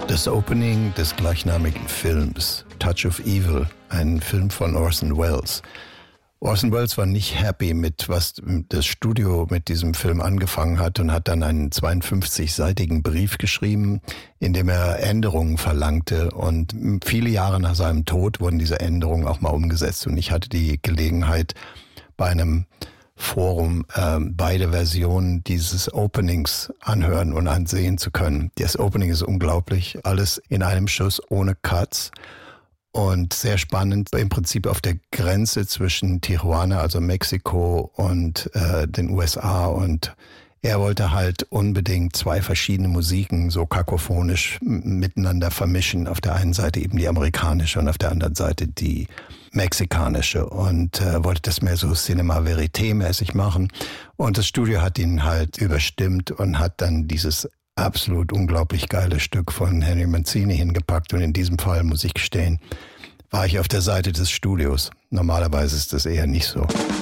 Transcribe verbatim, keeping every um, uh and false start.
Das Opening des gleichnamigen Films Touch of Evil, ein Film von Orson Welles. Orson Welles war nicht happy mit, was das Studio mit diesem Film angefangen hat und hat dann einen zweiundfünfzig-seitigen Brief geschrieben, in dem er Änderungen verlangte. Und viele Jahre nach seinem Tod wurden diese Änderungen auch mal umgesetzt. Und ich hatte die Gelegenheit, bei einem Forum äh, beide Versionen dieses Openings anhören und ansehen zu können. Das Opening ist unglaublich, alles in einem Schuss ohne Cuts und sehr spannend, im Prinzip auf der Grenze zwischen Tijuana, also Mexiko, und äh, den U S A, und er wollte halt unbedingt zwei verschiedene Musiken so kakophonisch m- miteinander vermischen. Auf der einen Seite eben die amerikanische und auf der anderen Seite die mexikanische, und äh, wollte das mehr so Cinema Verité-mäßig machen. Und das Studio hat ihn halt überstimmt und hat dann dieses absolut unglaublich geile Stück von Henry Mancini hingepackt. Und in diesem Fall, muss ich gestehen, war ich auf der Seite des Studios. Normalerweise ist das eher nicht so.